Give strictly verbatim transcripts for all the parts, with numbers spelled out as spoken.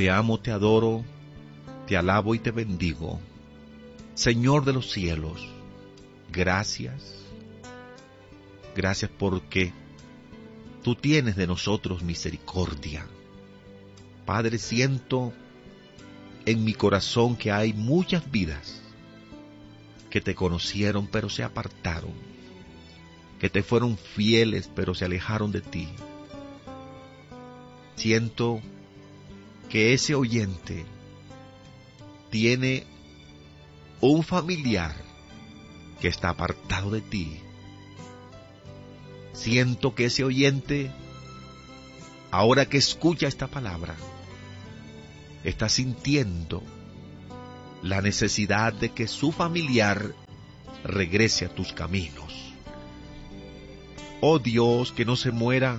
te amo, te adoro, te alabo y te bendigo. Señor de los cielos, gracias. Gracias porque tú tienes de nosotros misericordia. Padre, siento en mi corazón que hay muchas vidas que te conocieron pero se apartaron, que te fueron fieles pero se alejaron de ti. Siento que ese oyente tiene un familiar que está apartado de ti. Siento que ese oyente, ahora que escucha esta palabra, está sintiendo la necesidad de que su familiar regrese a tus caminos. Oh Dios, que no se muera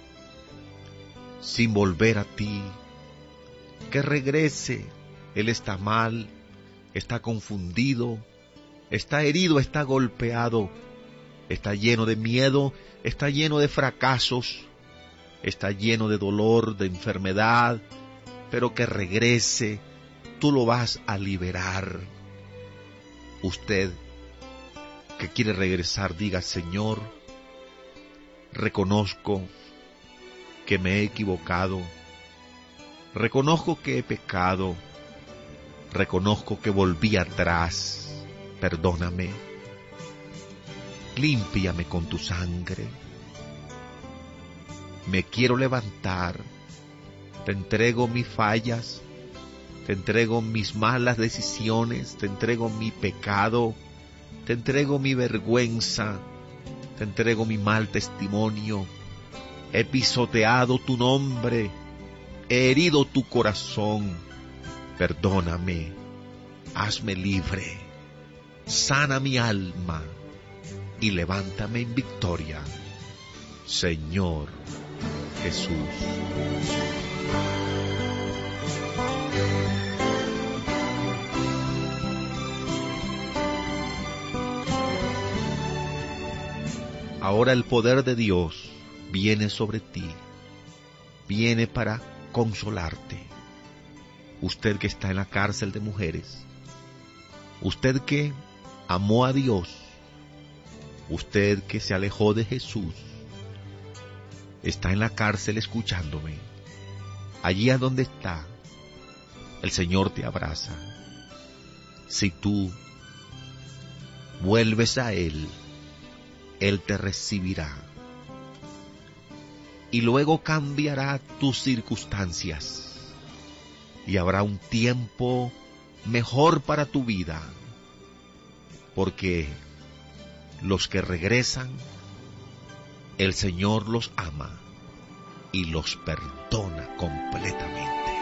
sin volver a ti, que regrese. Él está mal, está confundido, está herido, está golpeado, está lleno de miedo, está lleno de fracasos, está lleno de dolor, de enfermedad, pero que regrese, tú lo vas a liberar. Usted que quiere regresar, diga: Señor, reconozco que me he equivocado, reconozco que he pecado, reconozco que volví atrás, perdóname, límpiame con tu sangre, me quiero levantar, te entrego mis fallas, te entrego mis malas decisiones, te entrego mi pecado, te entrego mi vergüenza, te entrego mi mal testimonio. He pisoteado tu nombre, he herido tu corazón. Perdóname, hazme libre, sana mi alma y levántame en victoria, Señor Jesús. Ahora el poder de Dios viene sobre ti, viene para consolarte. Usted que está en la cárcel de mujeres, usted que amó a Dios, usted que se alejó de Jesús, está en la cárcel escuchándome. Allí a donde está, el Señor te abraza. Si tú vuelves a Él, Él te recibirá. Y luego cambiará tus circunstancias. Y habrá un tiempo mejor para tu vida. Porque los que regresan, el Señor los ama y los perdona completamente.